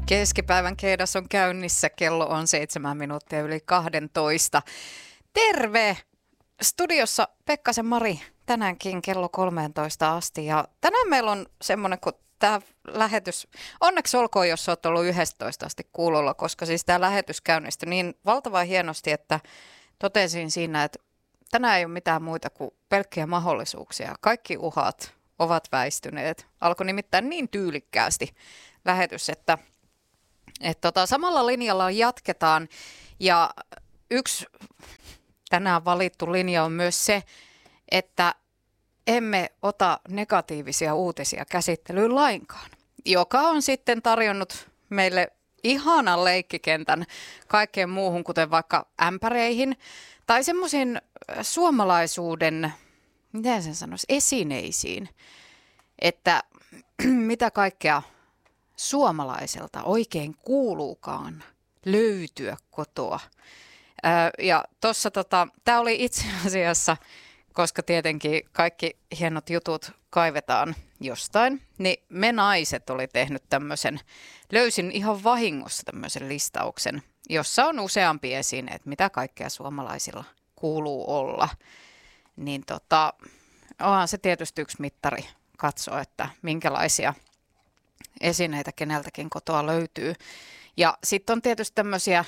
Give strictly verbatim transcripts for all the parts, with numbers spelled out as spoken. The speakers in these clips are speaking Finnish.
Keskipäivän keidas on käynnissä. Kello on seitsemän minuuttia yli kahdentoista. Terve! Studiossa Pekkasen Mari tänäänkin kello kolmeentoista asti. Ja tänään meillä on semmoinen, kun tämä lähetys, onneksi olkoon, jos olet ollut yhdestoista asti kuulolla, koska siis tämä lähetys käynnistyi niin valtavan hienosti, että totesin siinä, että tänään ei ole mitään muita kuin pelkkiä mahdollisuuksia. Kaikki uhat ovat väistyneet. Alkoi nimittäin niin tyylikkäästi lähetys, että Et tota, samalla linjalla jatketaan ja yksi tänään valittu linja on myös se, että emme ota negatiivisia uutisia käsittelyyn lainkaan, joka on sitten tarjonnut meille ihanan leikkikentän kaikkeen muuhun, kuten vaikka ämpäreihin tai semmoisiin suomalaisuuden, miten sen sanoisi, esineisiin, että mitä kaikkea suomalaiselta oikein kuuluukaan löytyä kotoa. Öö, ja tuossa tota, tämä oli itse asiassa, koska tietenkin kaikki hienot jutut kaivetaan jostain, niin me naiset oli tehnyt tämmöisen, löysin ihan vahingossa tämmöisen listauksen, jossa on useampi esine, että mitä kaikkea suomalaisilla kuuluu olla. Niin tota, onhan se tietysti yksi mittari katsoa, että minkälaisia esineitä keneltäkin kotoa löytyy. Ja sitten on tietysti tämmöisiä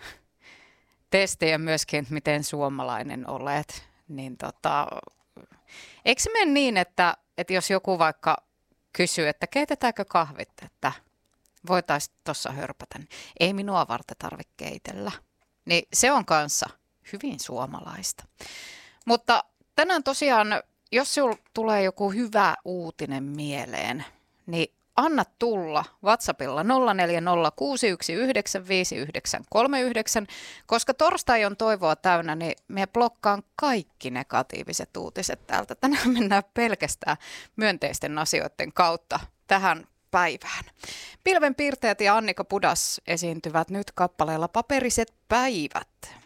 testejä myöskin, että miten suomalainen olet. Niin tota, eikö se mene niin, että, että jos joku vaikka kysyy, että keitetäänkö kahvit, että voitaisiin tuossa hörpätä, niin ei minua varten tarvitse keitellä. Niin se on kanssa hyvin suomalaista. Mutta tänään tosiaan, jos sinulla tulee joku hyvä uutinen mieleen, niin anna tulla WhatsAppilla nolla neljä nolla kuusi yksi yhdeksän viisi yhdeksän kolme yhdeksän, koska torstai on toivoa täynnä, niin me blokkaan kaikki negatiiviset uutiset täältä. Tänään mennään pelkästään myönteisten asioiden kautta tähän päivään. Pilvenpiirteet ja Annika Pudas esiintyvät nyt kappaleella Paperiset päivät.